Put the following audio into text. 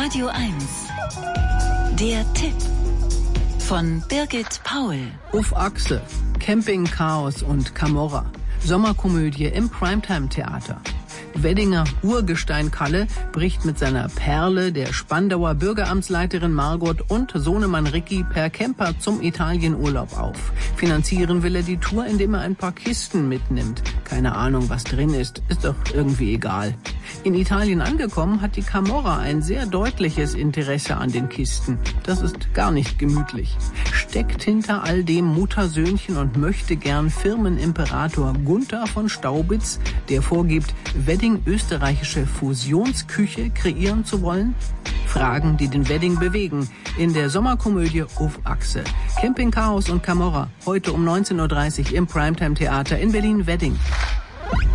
Radio 1. Der Tipp von Birgit Paul. Auf Achse, Campingchaos und Camorra. Sommerkomödie im Primetime-Theater. Weddinger Urgestein Kalle bricht mit seiner Perle, der Spandauer Bürgeramtsleiterin Margot und Sohnemann Ricky per Camper zum Italienurlaub auf. Finanzieren will er die Tour, indem er ein paar Kisten mitnimmt. Keine Ahnung, was drin ist doch irgendwie egal. In Italien angekommen hat die Camorra ein sehr deutliches Interesse an den Kisten. Das ist gar nicht gemütlich. Steckt hinter all dem Muttersöhnchen und möchte gern Firmenimperator Gunther von Staubitz, der vorgibt, Wedding-österreichische Fusionsküche kreieren zu wollen? Fragen, die den Wedding bewegen. In der Sommerkomödie Auf Achse. Campingchaos und Camorra. Heute um 19:30 Uhr im Primetime-Theater in Berlin-Wedding.